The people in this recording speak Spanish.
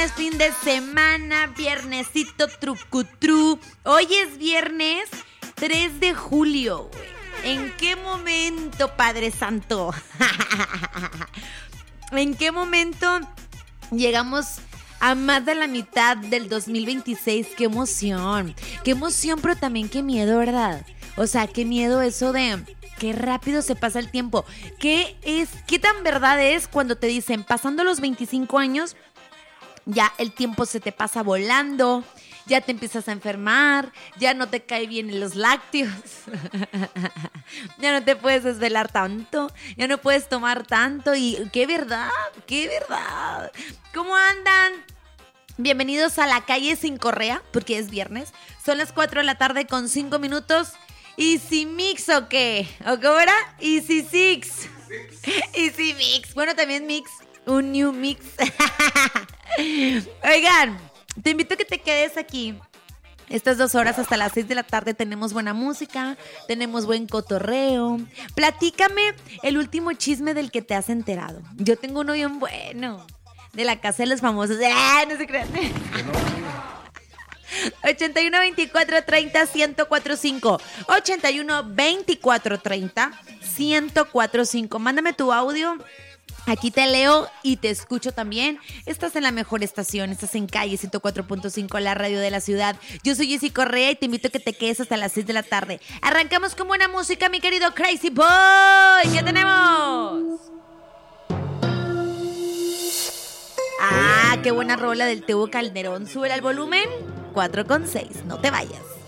viernes, fin de semana, viernesito trucutru. Hoy es viernes 3 de julio, güey. ¿En qué momento, Padre Santo? ¿En qué momento llegamos a más de la mitad del 2026? ¡Qué emoción! ¡Qué emoción, pero también qué miedo, ¿verdad? O sea, qué miedo eso de qué rápido se pasa el tiempo. ¿Qué tan verdad es cuando te dicen, pasando los 25 años, ya el tiempo se te pasa volando, ya te empiezas a enfermar, ya no te cae bien los lácteos, ya no te puedes desvelar tanto, ya no puedes tomar tanto? Y qué verdad, qué verdad. ¿Cómo andan? Bienvenidos a La Calle Sin Correa, porque es viernes. Son las 4 de la tarde con 5 minutos. ¿Y si mix o qué? ¿O cómo era? ¿Y si six? ¿Y si mix? Bueno, también mix. Un new mix. Oigan, te invito a que te quedes aquí. Estas 2 horas hasta las 6 de la tarde tenemos buena música, tenemos buen cotorreo. Platícame el último chisme del que te has enterado. Yo tengo uno bien bueno, de la casa de los famosos. No se crean. 81 24 30 1045. 81 24 30 1045. Mándame tu audio. Aquí te leo y te escucho también. Estás en la mejor estación, estás en Calle 104.5, la radio de la ciudad. Yo soy Jessy Correa y te invito a que te quedes hasta las 6 de la tarde. Arrancamos con buena música, mi querido Crazy Boy. ¿Qué tenemos? Qué buena rola del Tego Calderón. Sube al volumen. 4 con 6. No te vayas.